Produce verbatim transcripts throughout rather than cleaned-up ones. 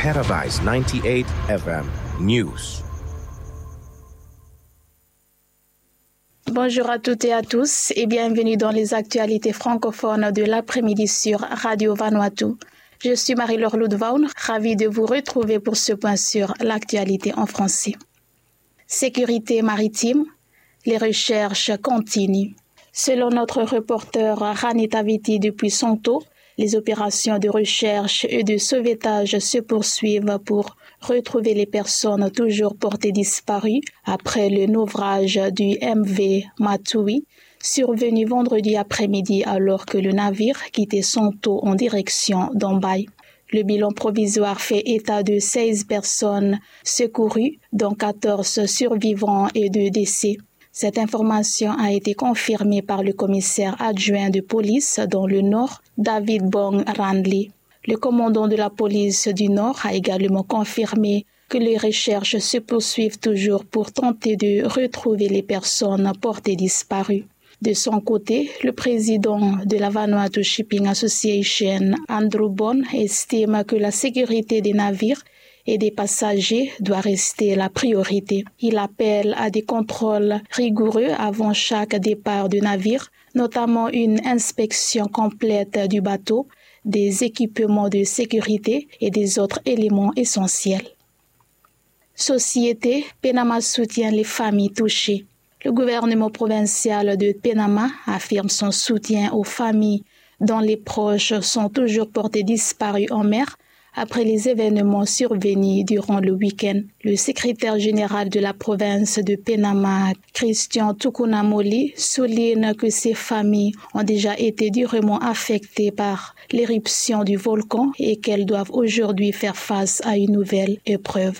Paradise ninety-eight F M News. Bonjour à toutes et à tous et bienvenue dans les actualités francophones de l'après-midi sur Radio Vanuatu. Je suis Marie-Laure Ludvaun, ravie de vous retrouver pour ce point sur l'actualité en français. Sécurité maritime, les recherches continuent. Selon notre reporter Ranita Viti depuis Sonto, les opérations de recherche et de sauvetage se poursuivent pour retrouver les personnes toujours portées disparues après le naufrage du M V Matui, survenu vendredi après-midi alors que le navire quittait Sonto en direction d'Ambaye. Le bilan provisoire fait état de seize personnes secourues, dont quatorze survivants et deux décès. Cette information a été confirmée par le commissaire adjoint de police dans le Nord, David Bong Randley. Le commandant de la police du Nord a également confirmé que les recherches se poursuivent toujours pour tenter de retrouver les personnes portées disparues. De son côté, le président de la Vanuatu Shipping Association, Andrew Bond, estime que la sécurité des navires et des passagers doit rester la priorité. Il appelle à des contrôles rigoureux avant chaque départ du navire, notamment une inspection complète du bateau, des équipements de sécurité et des autres éléments essentiels. Société, Penama soutient les familles touchées. Le gouvernement provincial de Penama affirme son soutien aux familles dont les proches sont toujours portés disparus en mer après les événements survenus durant le week-end. Le secrétaire général de la province de Penama, Christian Tukunamoli, souligne que ces familles ont déjà été durement affectées par l'éruption du volcan et qu'elles doivent aujourd'hui faire face à une nouvelle épreuve.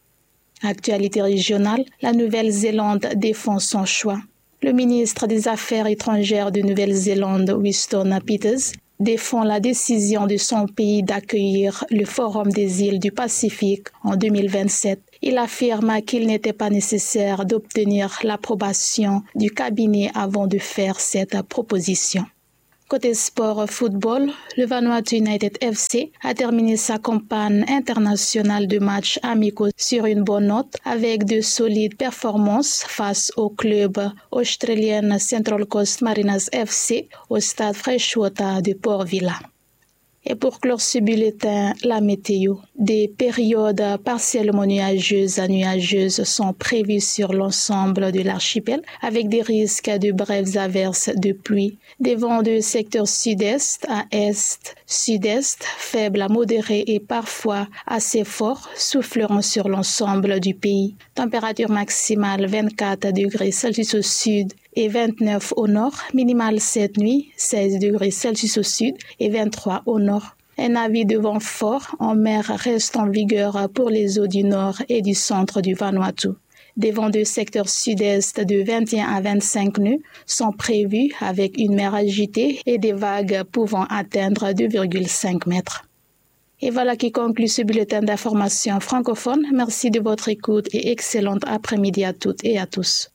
Actualité régionale, la Nouvelle-Zélande défend son choix. Le ministre des Affaires étrangères de Nouvelle-Zélande, Winston Peters, défend la décision de son pays d'accueillir le Forum des îles du Pacifique en deux mille vingt-sept. Il affirme qu'il n'était pas nécessaire d'obtenir l'approbation du cabinet avant de faire cette proposition. Côté sport football, le Vanuatu United F C a terminé sa campagne internationale de matchs amicaux sur une bonne note avec de solides performances face au club australien Central Coast Mariners F C au stade Freshwater de Port Vila. Et pour clore ce bulletin, la météo. Des périodes partiellement nuageuses à nuageuses sont prévues sur l'ensemble de l'archipel avec des risques de brèves averses de pluie. Des vents de secteur sud-est à est, sud-est, faibles à modérés et parfois assez forts, souffleront sur l'ensemble du pays. Température maximale vingt-quatre degrés Celsius au sud et vingt-neuf au nord, minimale cette nuit, seize degrés Celsius au sud et vingt-trois au nord. Un avis de vent fort en mer reste en vigueur pour les eaux du nord et du centre du Vanuatu. Des vents de secteur sud-est de vingt et un à vingt-cinq nœuds sont prévus avec une mer agitée et des vagues pouvant atteindre deux virgule cinq mètres. Et voilà qui conclut ce bulletin d'information francophone. Merci de votre écoute et excellente après-midi à toutes et à tous.